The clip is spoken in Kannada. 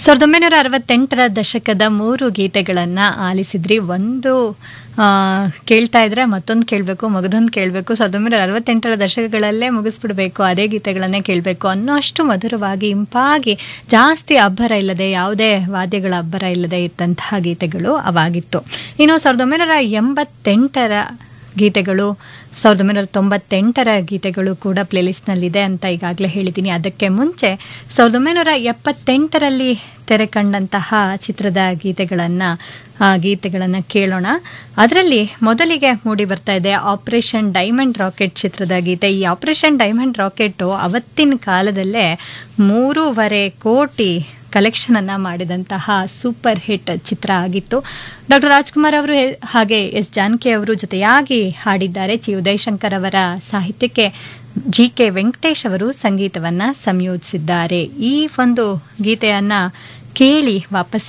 1968ರ ದಶಕದ 3 ಗೀತೆಗಳನ್ನ ಆಲಿಸಿದ್ರಿ. ಒಂದು ಕೇಳ್ತಾ ಇದ್ರೆ ಮತ್ತೊಂದು ಕೇಳಬೇಕು, ಮಗದೊಂದು ಕೇಳಬೇಕು. 1968ರ ದಶಕಗಳಲ್ಲೇ ಮುಗಿಸ್ಬಿಡ್ಬೇಕು, ಅದೇ ಗೀತೆಗಳನ್ನೇ ಕೇಳಬೇಕು ಅನ್ನೋ ಅಷ್ಟು ಮಧುರವಾಗಿ, ಇಂಪಾಗಿ, ಜಾಸ್ತಿ ಅಬ್ಬರ ಇಲ್ಲದೆ, ಯಾವುದೇ ವಾದ್ಯಗಳ ಅಬ್ಬರ ಇಲ್ಲದೆ ಇದ್ದಂತಹ ಗೀತೆಗಳು ಅವಾಗಿತ್ತು. ಇನ್ನು 1988ರ ಗೀತೆಗಳು, 1998ರ ಗೀತೆಗಳು ಕೂಡ ಪ್ಲೇಲಿಸ್ಟ್ನಲ್ಲಿದೆ ಅಂತ ಈಗಾಗಲೇ ಹೇಳಿದ್ದೀನಿ. ಅದಕ್ಕೆ ಮುಂಚೆ 1978ರಲ್ಲಿ ತೆರೆ ಕಂಡಂತಹ ಚಿತ್ರದ ಗೀತೆಗಳನ್ನು ಕೇಳೋಣ. ಅದರಲ್ಲಿ ಮೊದಲಿಗೆ ಮೂಡಿ ಬರ್ತಾ ಇದೆ ಆಪರೇಷನ್ ಡೈಮಂಡ್ ರಾಕೆಟ್ ಚಿತ್ರದ ಗೀತೆ. ಈ ಆಪರೇಷನ್ ಡೈಮಂಡ್ ರಾಕೆಟ್ ಅವತ್ತಿನ ಕಾಲದಲ್ಲೇ 3.5 ಕೋಟಿ ಕಲೆಕ್ಷನ್ ಅನ್ನ ಮಾಡಿದಂತಹ ಸೂಪರ್ ಹಿಟ್ ಚಿತ್ರ ಆಗಿತ್ತು. ಡಾಕ್ಟರ್ ರಾಜ್ಕುಮಾರ್ ಅವರು ಹಾಗೆ ಎಸ್ ಜಾನಕಿ ಅವರು ಜೊತೆಯಾಗಿ ಹಾಡಿದ್ದಾರೆ. ಚಿ ಉದಯಶಂಕರ್ ಅವರ ಸಾಹಿತ್ಯಕ್ಕೆ ಜಿ.ಕೆ. ವೆಂಕಟೇಶ್ ಅವರು ಸಂಗೀತವನ್ನ ಸಂಯೋಜಿಸಿದ್ದಾರೆ. ಈ ಒಂದು ಗೀತೆಯನ್ನ ಕೇಳಿ ವಾಪಸ್